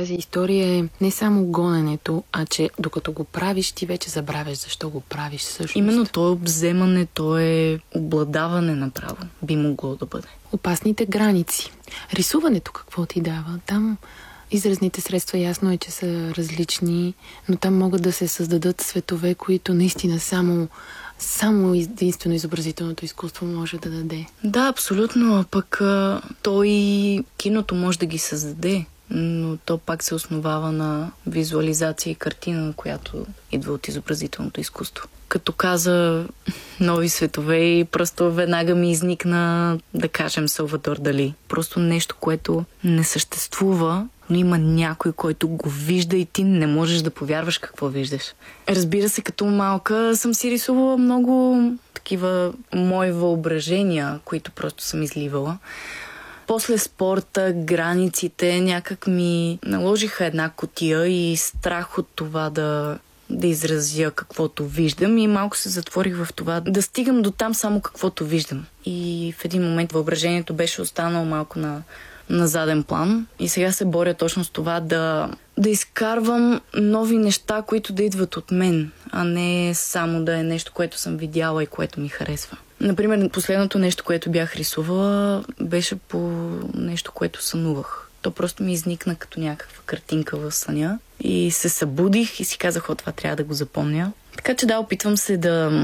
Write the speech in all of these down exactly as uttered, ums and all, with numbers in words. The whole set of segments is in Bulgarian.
тази история е не само гоненето, а че докато го правиш, ти вече забравяш защо го правиш всъщност. Именно то е обземане, то е обладаване направо. Би могло да бъде. Опасните граници. Рисуването какво ти дава? Там изразните средства ясно е, че са различни, но там могат да се създадат светове, които наистина само Само единствено изобразителното изкуство може да даде. Да, абсолютно. А пък то и киното може да ги създаде, но то пак се основава на визуализация и картина, която идва от изобразителното изкуство. Като каза нови светове и просто веднага ми изникна, да кажем, Салвадор Дали. Просто нещо, което не съществува, но има някой, който го вижда и ти не можеш да повярваш какво виждаш. Разбира се, като малка съм си рисувала много такива мои въображения, които просто съм изливала. После спорта, границите някак ми наложиха една кутия и страх от това да, да изразя каквото виждам и малко се затворих в това да стигам до там само каквото виждам. И в един момент въображението беше останало малко на на заден план и сега се боря точно с това да, да изкарвам нови неща, които да идват от мен, а не само да е нещо, което съм видяла и което ми харесва. Например, последното нещо, което бях рисувала, беше по нещо, което сънувах. То просто ми изникна като някаква картинка в съня и се събудих и си казах, о, това трябва да го запомня. Така че да, опитвам се да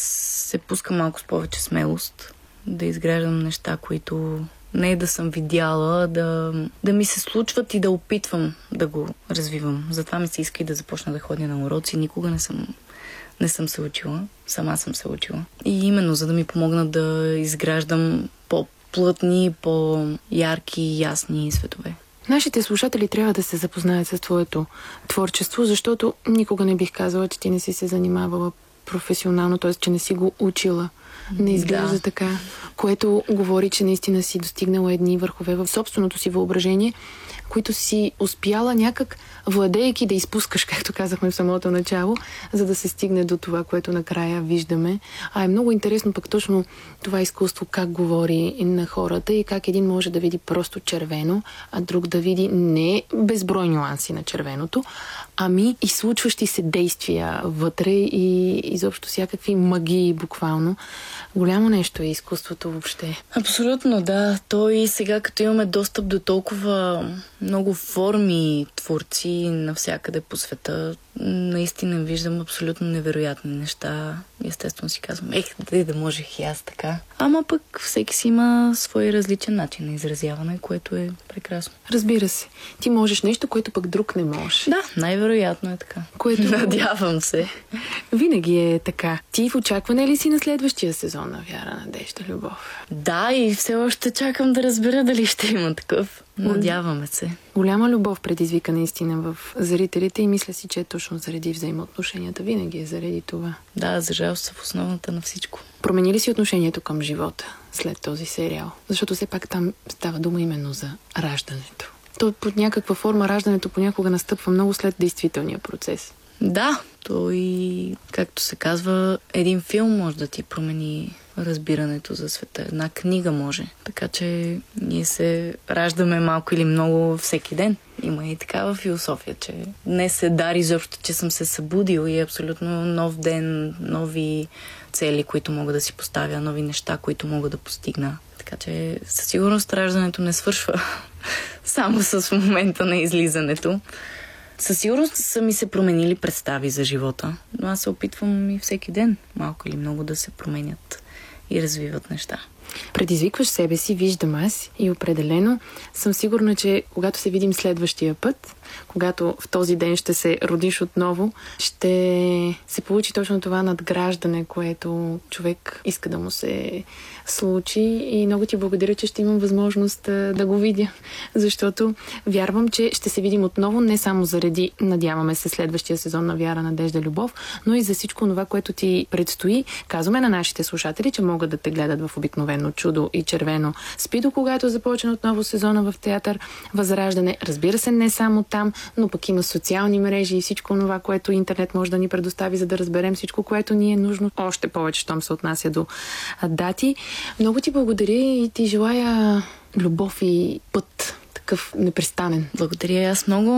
се пускам малко с повече смелост, да изграждам неща, които не да съм видяла, да, да ми се случват и да опитвам да го развивам. Затова ми се иска и да започна да ходя на уроци. Никога не съм, не съм се учила. Сама съм се учила. И именно за да ми помогна да изграждам по-плътни, по-ярки и ясни светове. Нашите слушатели трябва да се запознаят с твоето творчество, защото никога не бих казала, че ти не си се занимавала професионално, т.е. че не си го учила. Не изглежда да. Така, което говори, че наистина си достигнала едни върхове в собственото си въображение, които си успяла някак, владеейки да изпускаш, както казахме в самото начало, за да се стигне до това, което накрая виждаме. А е много интересно пък точно това изкуство, как говори на хората и как един може да види просто червено, а друг да види не безброй нюанси на червеното, ами и случващи се действия вътре и изобщо всякакви магии буквално. Голямо нещо е изкуството въобще. Абсолютно, да. То и сега, като имаме достъп до толкова много форми, творци навсякъде по света, наистина виждам абсолютно невероятни неща. Естествено си казвам, ех, да, да можех и аз така. Ама пък всеки си има свой различен начин на изразяване, което е прекрасно. Разбира се. Ти можеш нещо, което пък друг не може. Да, най-вероятно е така. Което... Надявам се. Винаги е така. Ти в очакване ли си на следващия сезон на Вяра, надежда, любов? Да, и все още чакам да разбера дали ще има такъв. Надяваме се. Голяма любов предизвика наистина в зрителите и мисля си, че е точно заради взаимоотношенията. Винаги е заради това. Да, за жал са в основата на всичко. Промени ли си отношението към живота след този сериал? Защото все пак там става дума именно за раждането. То под някаква форма раждането понякога настъпва много след действителния процес. Да, то и, както се казва, един филм може да ти промени разбирането за света. Една книга може. Така че ние се раждаме малко или много всеки ден. Има и такава философия, че днес е дар изобщо, че съм се събудил и е абсолютно нов ден, нови цели, които мога да си поставя, нови неща, които мога да постигна. Така че със сигурност раждането не свършва само с момента на излизането. Със сигурност са ми се променили представи за живота, но аз се опитвам и всеки ден малко или много да се променят и развиват неща. Предизвикваш себе си, виждам аз и определено съм сигурна, че когато се видим следващия път, когато в този ден ще се родиш отново, ще се получи точно това надграждане, което човек иска да му се случи и много ти благодаря, че ще имам възможност да го видя, защото вярвам, че ще се видим отново не само заради, надяваме се, следващия сезон на Вяра, надежда, любов, но и за всичко това, което ти предстои. Казваме на нашите слушатели, че могат да те гледат в Обикновено чудо и Червено спидо, когато започне отново сезона в театър Възраждане. Разбира се, не само там, но пък има социални мрежи и всичко това, което интернет може да ни предостави, за да разберем всичко, което ни е нужно. Още повече, щом се отнася до дати. Много ти благодаря и ти желая любов и път такъв непрестанен. Благодаря аз много.